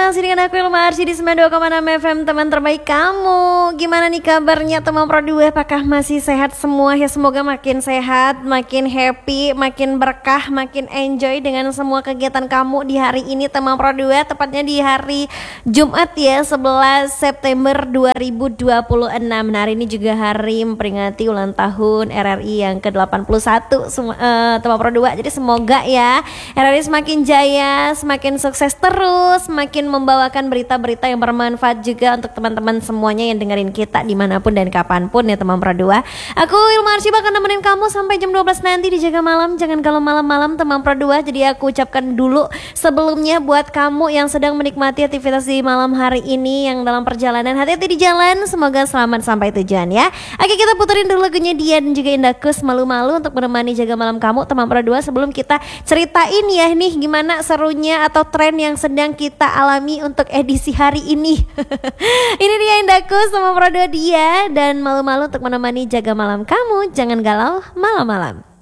masih dengan aku Ilma Arsy di 92,6 FM, teman terbaik kamu. Gimana nih kabarnya teman Pro 2? Apakah masih sehat semua? Ya semoga makin sehat, makin happy, makin berkah, makin enjoy dengan semua kegiatan kamu di hari ini teman Pro 2. Tepatnya di hari Jumat ya, 11 September 2026. Nah, hari ini juga hari memperingati ulang tahun RRI yang ke-81 teman Pro 2. Jadi semoga ya RRI semakin jaya, semakin sukses terus, semakin membawakan berita-berita yang bermanfaat juga untuk teman-teman semuanya yang dengerin kita dimanapun dan kapanpun ya teman Pro 2. Aku Ilma Arsy bakal nemenin kamu sampai jam 12 nanti di Jaga Malam. Jangan kalau malam-malam teman Pro 2. Jadi aku ucapkan dulu sebelumnya buat kamu yang sedang menikmati aktivitas di malam hari ini, yang dalam perjalanan, hati-hati di jalan, semoga selamat sampai tujuan ya. Oke, kita puterin dulu lagunya Dia dan juga Indakus Malu-Malu untuk menemani Jaga Malam kamu teman Pro 2, sebelum kita ceritain ya nih gimana serunya atau tren yang sedang kita alami untuk edisi hari ini. Ini dia Indakus sama Pro 2 Dia dan Malu-Malu untuk menemani Jaga Malam kamu. Jangan galau malam-malam.